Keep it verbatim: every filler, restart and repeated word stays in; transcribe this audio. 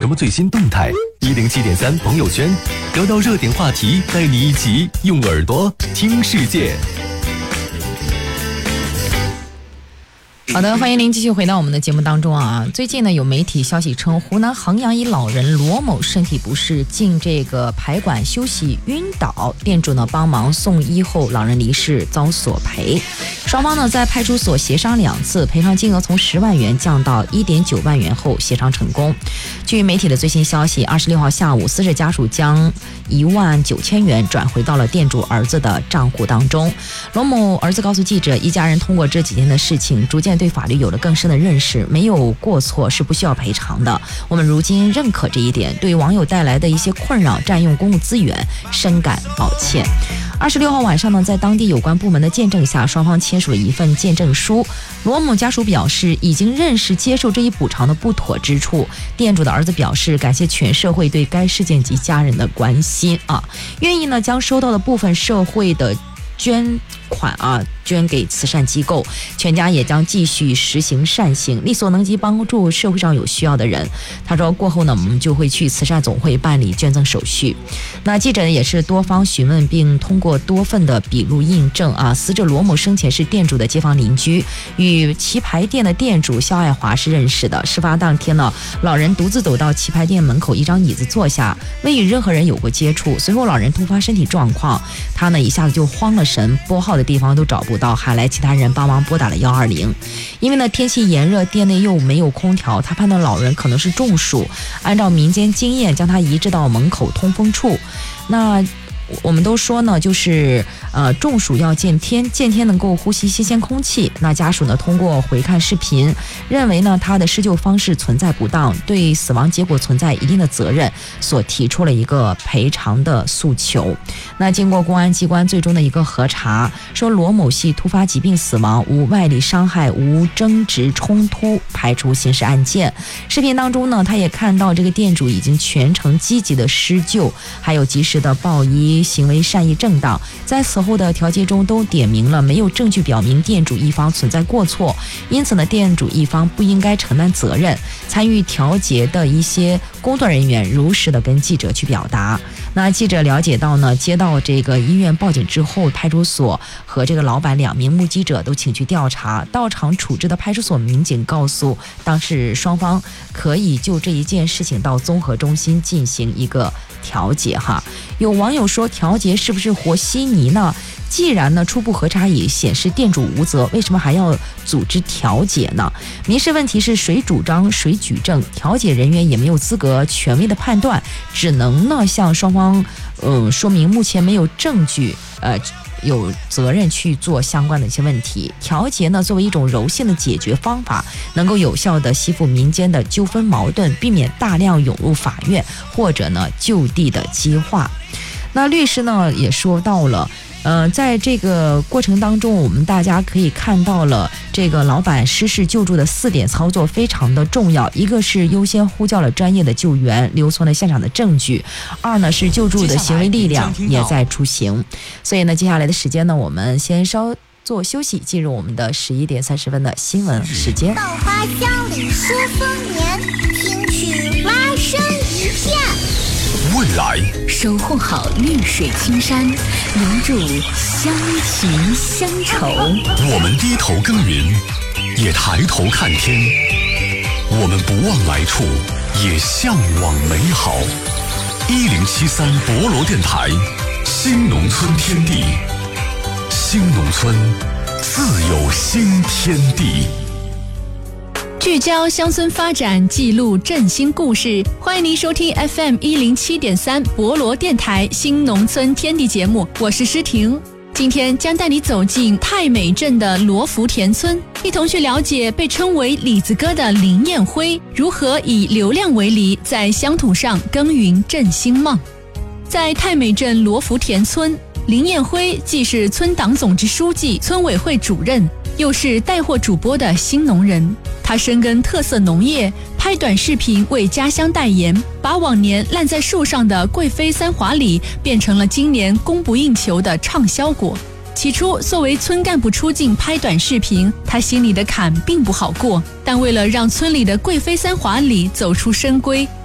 什么最新动态？一零七点三朋友圈，聊到热点话题，带你一起用耳朵听世界。 好的，欢迎您继续回到我们的节目当中啊。最近呢，有媒体消息称，湖南衡阳一老人罗某身体不适，进这个排馆休息晕倒，店主呢帮忙送医后，老人离世，遭索赔。双方呢在派出所协商两次，赔偿金额从十万元降到一点九万元后协商成功。据媒体的最新消息，二十六号下午，死者家属将一万九千元转回到了店主儿子的账户当中。罗某儿子告诉记者，一家人通过这几天的事情，逐渐对法律有了更深的认识，没有过错是不需要赔偿的。我们如今认可这一点，对网友带来的一些困扰、占用公共资源深感抱歉。二十六号晚上呢，在当地有关部门的见证下，双方签署了一份见证书。罗某家属表示，已经认识接受这一补偿的不妥之处。店主的儿子表示，感谢全社会对该事件及家人的关心啊，愿意呢将收到的部分社会的捐款啊捐给慈善机构，全家也将继续实行善行，力所能及帮助社会上有需要的人。他说过后呢，我们就会去慈善总会办理捐赠手续。那记者也是多方询问，并通过多份的笔录印证啊，死者罗某生前是店主的街坊邻居，与棋牌店的店主肖爱华是认识的。事发当天呢，老人独自走到棋牌店门口一张椅子坐下，未与任何人有过接触。随后老人突发身体状况，他呢一下子就慌了神，拨号的地方都找不到，喊来其他人帮忙拨打了一二零。因为呢天气炎热，店内又没有空调，他判断老人可能是中暑，按照民间经验将他移至到门口通风处。那我们都说呢，就是呃中暑要见天，见天能够呼吸新鲜空气。那家属呢通过回看视频，认为呢他的施救方式存在不当，对死亡结果存在一定的责任，所提出了一个赔偿的诉求。那经过公安机关最终的一个核查，说罗某系突发疾病死亡，无外力伤害，无争执冲突，排除刑事案件。视频当中呢，他也看到这个店主已经全程积极的施救，还有及时的报医，行为善意正当。在此后的调解中都点明了没有证据表明店主一方存在过错，因此呢店主一方不应该承担责任。参与调解的一些工作人员如实的跟记者去表达。那记者了解到呢，接到这个医院报警之后，派出所和这个老板两名目击者都请去调查。到场处置的派出所民警告诉当事双方，可以就这一件事情到综合中心进行一个调解哈。有网友说，调解是不是和稀泥呢？既然呢初步核查也显示店主无责，为什么还要组织调解呢？民事问题是谁主张谁举证，调解人员也没有资格权威的判断，只能呢向双方呃说明目前没有证据，呃有责任去做相关的一些问题。调解呢作为一种柔性的解决方法，能够有效的吸附民间的纠纷矛盾，避免大量涌入法院或者呢就地的激化。那律师呢也说到了，呃，在这个过程当中，我们大家可以看到了这个老板失事救助的四点操作非常的重要。一个是优先呼叫了专业的救援，留存了现场的证据；二呢是救助的行为力量也在出行。所以呢，接下来的时间呢，我们先稍做休息，进入我们的十一点三十分的新闻时间。 稻花香里说丰年，听取蛙声一片。 未来守护好绿水青山，留住乡情乡愁。 我们低头耕耘，也抬头看天；我们不忘来处，也向往美好。一零七三博罗电台，新农村天地，新农村自有新天地。 聚焦乡村发展，记录振兴故事，欢迎您收听 F M 一零七点三博罗电台新农村天地节目，我是诗婷。今天将带你走进太美镇的罗福田村，一同去了解被称为李子哥的林彦辉如何以流量为犁，在乡土上耕耘振兴梦。在太美镇罗福田村，林彦辉既是村党总支书记、村委会主任，又是带货主播的新农人。他深耕特色农业，拍短视频为家乡代言，把往年烂在树上的贵妃三华李变成了今年供不应求的畅销果。起初作为村干部出镜拍短视频，他心里的坎并不好过，但为了让村里的贵妃三华李走出深闺，